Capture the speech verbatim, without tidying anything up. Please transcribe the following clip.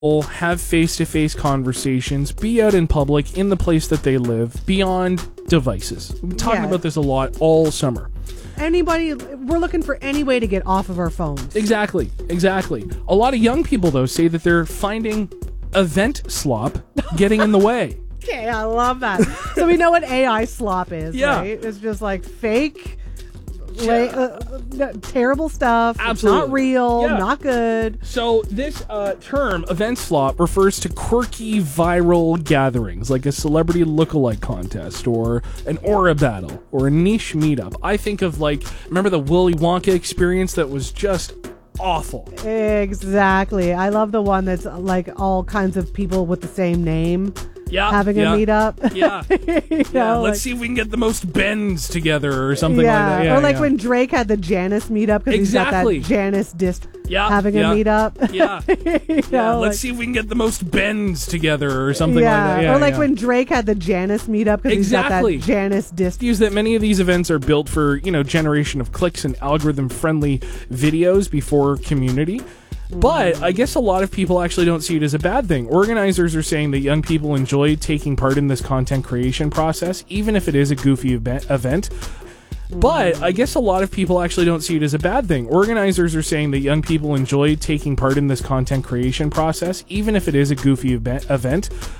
have face-to-face conversations, be out in public, in the place that they live, beyond devices. We've been talking Yeah. about this a lot all summer. Anybody, we're looking for any way to get off of our phones. Exactly, exactly. A lot of young people, though, say that they're finding event slop getting in the way. Okay, I love that. So we know what A I slop is, Yeah. right? It's just like fake, la- uh, uh, terrible stuff. It's Absolutely. not real, Yeah. not good. So this uh, term, event slop, refers to quirky viral gatherings, like a celebrity lookalike contest, or an aura battle, or a niche meetup. I think of, like, remember the Willy Wonka experience that was just awful? Exactly. I love the one that's like all kinds of people with the same name. Yeah, having yeah, a meetup. Yeah, you yeah. know, Let's like, see if we can get the most Bens together or something yeah. like that. Yeah, or like yeah. when Drake had the Janice meetup because Exactly. he's got that Janice disc Yeah, having yeah. a meetup. Yeah, you yeah. know, Let's like, see if we can get the most Bens together or something yeah. like that. Yeah, or like yeah. when Drake had the Janice meetup because Exactly. he's got that Janice disc. Use that many of these events are built for, you know, generation of clicks and algorithm friendly videos before community. But I guess a lot of people actually don't see it as a bad thing. Organizers are saying that young people enjoy taking part in this content creation process, even if it is a goofy eve- event. But I guess a lot of people actually don't see it as a bad thing. Organizers are saying that young people enjoy taking part in this content creation process, even if it is a goofy eve- event.